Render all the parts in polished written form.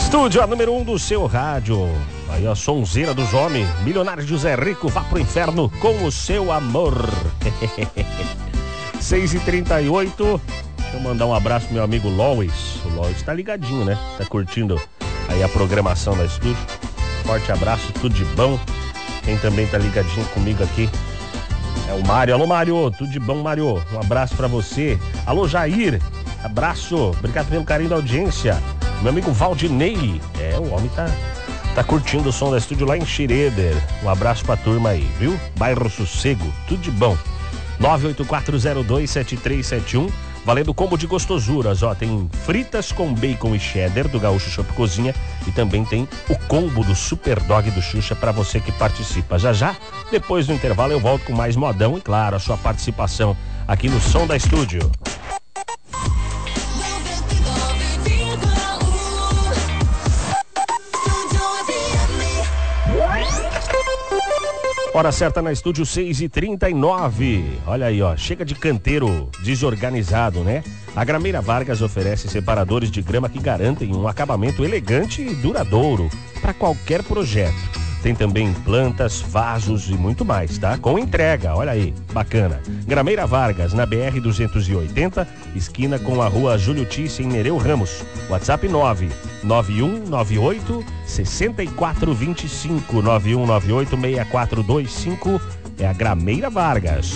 Estúdio, a número 1 do seu rádio. Aí a sonzeira dos homens. Milionário José Rico, vá pro inferno com o seu amor. 6h38. Deixa eu mandar um abraço pro meu amigo Lois. O Lois tá ligadinho, né? Tá curtindo aí a programação da Estúdio. Forte abraço, tudo de bom. Quem também tá ligadinho comigo aqui é o Mário. Alô, Mário, tudo de bom, Mário? Um abraço pra você. Alô, Jair, abraço. Obrigado pelo carinho da audiência. Meu amigo Valdinei. O homem tá curtindo o som da Estúdio lá em Schroeder. Um abraço pra turma aí, viu? Bairro Sossego, tudo de bom. 984027371. Valendo combo de gostosuras, ó, tem fritas com bacon e cheddar do Gaúcho Shop Cozinha e também tem o combo do Super Dog do Xuxa para você que participa. Já, depois do intervalo eu volto com mais modão e claro, a sua participação aqui no Som da Estúdio. Hora certa na Estúdio, 6h39. Olha aí, ó, chega de canteiro desorganizado, né? A Grameira Vargas oferece separadores de grama que garantem um acabamento elegante e duradouro para qualquer projeto. Tem também plantas, vasos e muito mais, tá? Com entrega, olha aí, bacana. Grameira Vargas, na BR-280, esquina com a rua Júlio Tisse, em Nereu Ramos. WhatsApp 99198-6425, 9198-6425, é a Grameira Vargas.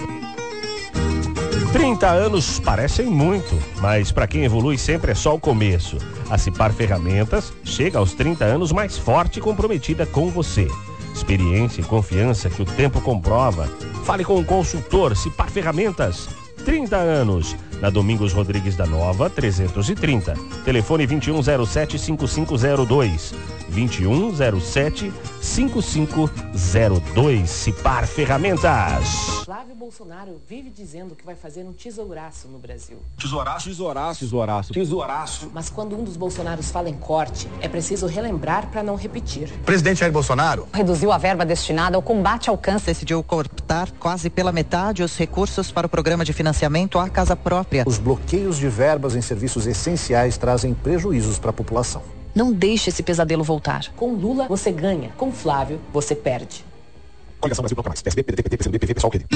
30 anos parecem muito, mas para quem evolui sempre é só o começo. A Cipar Ferramentas chega aos 30 anos mais forte e comprometida com você. Experiência e confiança que o tempo comprova. Fale com o consultor Cipar Ferramentas. 30 anos. Na Domingos Rodrigues da Nova, 330. Telefone 2107-5502. 2107-5502. Cipar Ferramentas. Flávio Bolsonaro vive dizendo que vai fazer um tesouraço no Brasil. Tesouraço? Mas quando um dos Bolsonaros fala em corte, é preciso relembrar para não repetir. Presidente Jair Bolsonaro reduziu a verba destinada ao combate ao câncer. Decidiu cortar quase pela metade os recursos para o programa de financiamento à casa própria. Os bloqueios de verbas em serviços essenciais trazem prejuízos para a população. Não deixe esse pesadelo voltar. Com Lula, você ganha. Com Flávio, você perde. Coligação Brasil Bloco Mais. PSB, PDT, PT, PCdoB, pessoal querido.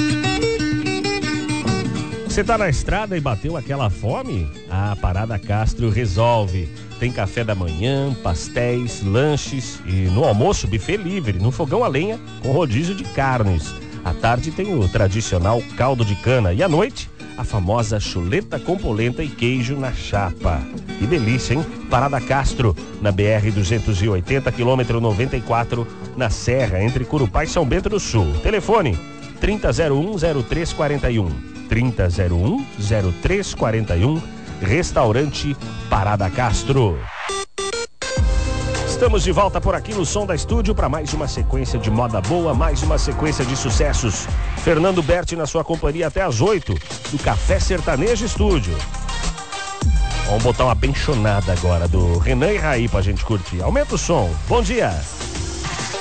Você tá na estrada e bateu aquela fome? A Parada Castro resolve. Tem café da manhã, pastéis, lanches e no almoço buffet livre, no fogão a lenha com rodízio de carnes. À tarde tem o tradicional caldo de cana e à noite a famosa chuleta com polenta e queijo na chapa. Que delícia, hein? Parada Castro, na BR-280, quilômetro 94, na Serra, entre Curupá e São Bento do Sul. Telefone 3001-0341. 3001-0341. Restaurante Parada Castro. Estamos de volta por aqui no Som da Estúdio para mais uma sequência de moda boa, mais uma sequência de sucessos. Fernando Berti na sua companhia até às 8 do Café Sertanejo Estúdio. Vamos botar uma benchonada agora do Renan e Raí pra gente curtir. Aumenta o som. Bom dia.